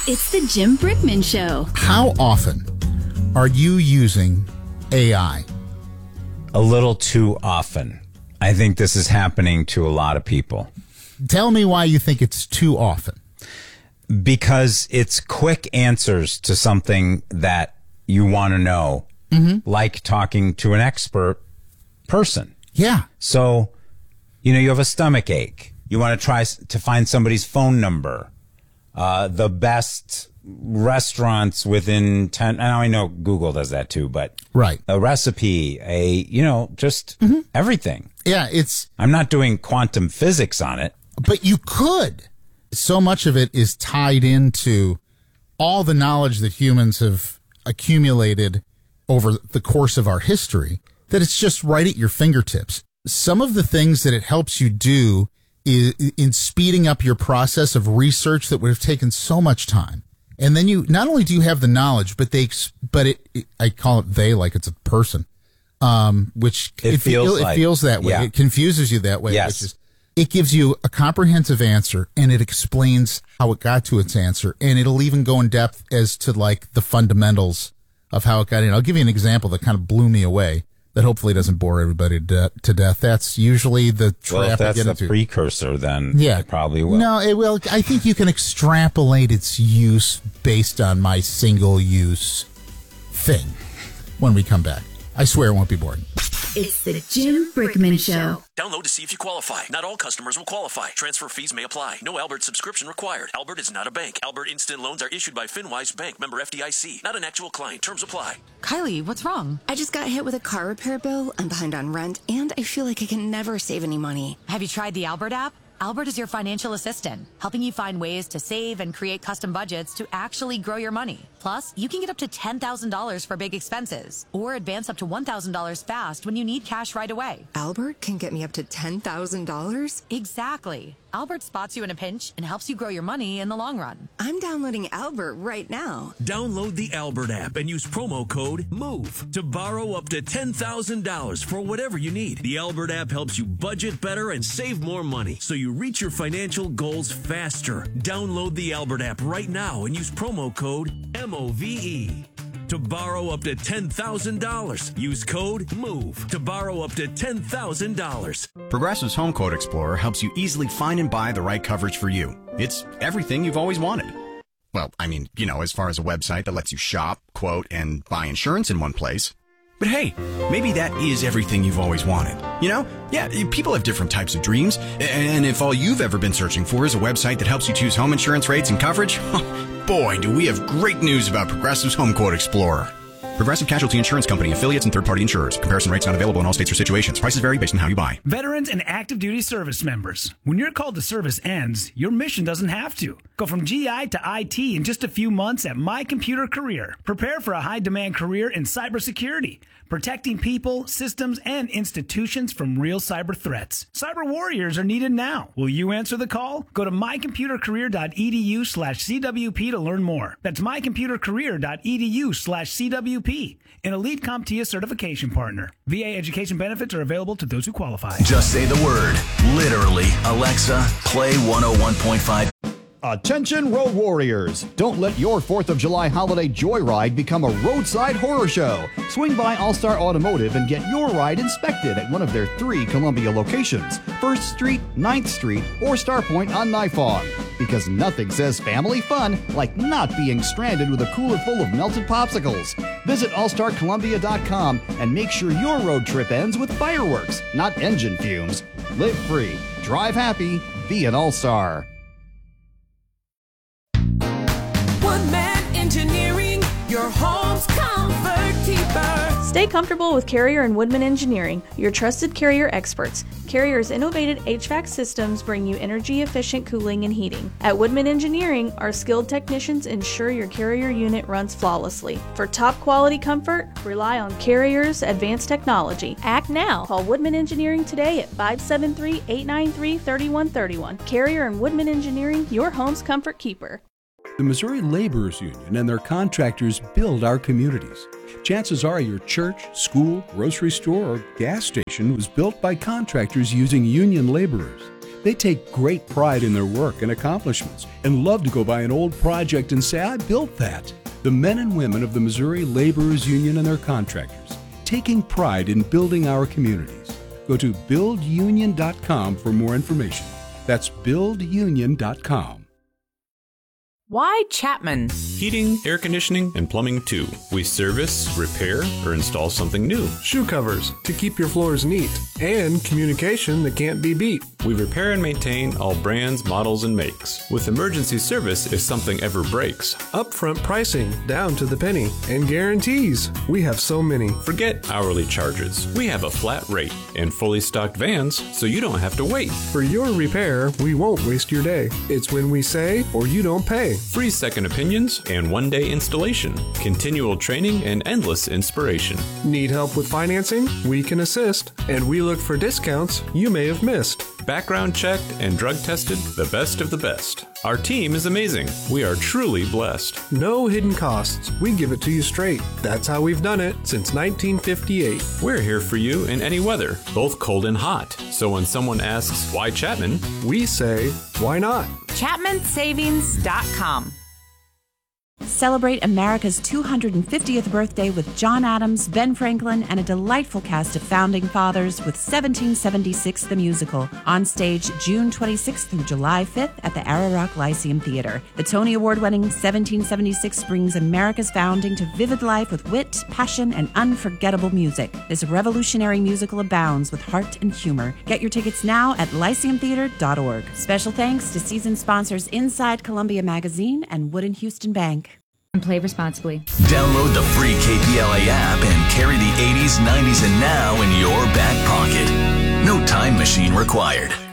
It's the Jim Brickman Show. How often are you using AI? A little too often. I think this is happening to a lot of people. Tell me why you think it's too often. Because it's quick answers to something that you want to know, like talking to an expert person. Yeah. So, you have a stomach ache. You want to try to find somebody's phone number, the best restaurants within 10. Now I know Google does that too, but right. A recipe, just everything. Yeah, I'm not doing quantum physics on it. But you could. So much of it is tied into all the knowledge that humans have accumulated over the course of our history that it's just right at your fingertips. Some of the things that it helps you do is in speeding up your process of research that would have taken so much time. And then you not only do you have the knowledge, but I call it they like it's a person, which it feels that way. Yeah. It confuses you that way. Yes. Which is, it gives you a comprehensive answer, and it explains how it got to its answer, and it'll even go in depth as to like the fundamentals of how it got in. I'll give you an example that kind of blew me away. That hopefully doesn't bore everybody to death. That's usually the trap well, if I that's get the into. precursor, then it probably will. No, it will. I think you can extrapolate its use based on my single-use thing when we come back. I swear it won't be boring. It's the Jim Brickman Show. Download to see if you qualify. Not all customers will qualify. Transfer fees may apply. No Albert subscription required. Albert is not a bank. Albert Instant Loans are issued by FinWise Bank, member FDIC. Not an actual client. Terms apply. Kylie, what's wrong? I just got hit with a car repair bill. I'm behind on rent, and I feel like I can never save any money. Have you tried the Albert app? Albert is your financial assistant, helping you find ways to save and create custom budgets to actually grow your money. Plus, you can get up to $10,000 for big expenses or advance up to $1,000 fast when you need cash right away. Albert can get me up to $10,000? Exactly. Albert spots you in a pinch and helps you grow your money in the long run. I'm downloading Albert right now. Download the Albert app and use promo code MOVE to borrow up to $10,000 for whatever you need. The Albert app helps you budget better and save more money so you reach your financial goals faster. Download the Albert app right now and use promo code MOVE to borrow up to $10,000. Use code MOVE to borrow up to $10,000. Progressive's Home Quote Explorer helps you easily find and buy the right coverage for you. It's everything you've always wanted. Well, I mean, as far as a website that lets you shop, quote, and buy insurance in one place. But hey, maybe that is everything you've always wanted. Yeah, people have different types of dreams. And if all you've ever been searching for is a website that helps you choose home insurance rates and coverage, boy, do we have great news about Progressive's Home Quote Explorer. Progressive Casualty Insurance Company, affiliates, and third-party insurers. Comparison rates not available in all states or situations. Prices vary based on how you buy. Veterans and active duty service members. When your call to service ends, your mission doesn't have to. Go from GI to IT in just a few months at My Computer Career. Prepare for a high-demand career in cybersecurity, protecting people, systems, and institutions from real cyber threats. Cyber warriors are needed now. Will you answer the call? Go to mycomputercareer.edu/CWP to learn more. That's mycomputercareer.edu/CWP. An elite CompTIA certification partner. VA education benefits are available to those who qualify. Just say the word. Literally, Alexa, play 101.5. Attention road warriors! Don't let your 4th of July holiday joyride become a roadside horror show. Swing by All-Star Automotive and get your ride inspected at one of their 3 Columbia locations, 1st Street, 9th Street, or Starpoint on Nifong. Because nothing says family fun like not being stranded with a cooler full of melted popsicles. Visit allstarcolumbia.com and make sure your road trip ends with fireworks, not engine fumes. Live free, drive happy, be an All-Star. One Man Engineering, your home's comfort keeper. Stay comfortable with Carrier and Woodman Engineering, your trusted Carrier experts. Carrier's innovative HVAC systems bring you energy-efficient cooling and heating. At Woodman Engineering, our skilled technicians ensure your Carrier unit runs flawlessly. For top-quality comfort, rely on Carrier's advanced technology. Act now. Call Woodman Engineering today at 573-893-3131. Carrier and Woodman Engineering, your home's comfort keeper. The Missouri Laborers Union and their contractors build our communities. Chances are your church, school, grocery store, or gas station was built by contractors using union laborers. They take great pride in their work and accomplishments and love to go by an old project and say, I built that. The men and women of the Missouri Laborers Union and their contractors, taking pride in building our communities. Go to buildunion.com for more information. That's buildunion.com. Why Chapman? Heating, air conditioning, and plumbing too. We service, repair, or install something new. Shoe covers to keep your floors neat. And communication that can't be beat. We repair and maintain all brands, models, and makes. With emergency service if something ever breaks. Upfront pricing down to the penny. And guarantees. We have so many. Forget hourly charges. We have a flat rate and fully stocked vans so you don't have to wait. For your repair, we won't waste your day. It's when we say or you don't pay. Free second opinions and one-day installation. Continual training and endless inspiration. Need help with financing? We can assist. And we look for discounts you may have missed. Background checked and drug tested, the best of the best. Our team is amazing. We are truly blessed. No hidden costs. We give it to you straight. That's how we've done it since 1958. We're here for you in any weather, both cold and hot. So when someone asks, why Chapman? We say, why not? ChapmanSavings.com. Celebrate America's 250th birthday with John Adams, Ben Franklin, and a delightful cast of Founding Fathers with 1776 the Musical, on stage June 26th through July 5th at the Ararock Lyceum Theater. The Tony Award-winning 1776 brings America's founding to vivid life with wit, passion, and unforgettable music. This revolutionary musical abounds with heart and humor. Get your tickets now at lyceumtheater.org. Special thanks to season sponsors Inside Columbia Magazine and Wood & Houston Bank. And play responsibly. Download the free KPLA app and carry the 80s, 90s, and now in your back pocket. No time machine required.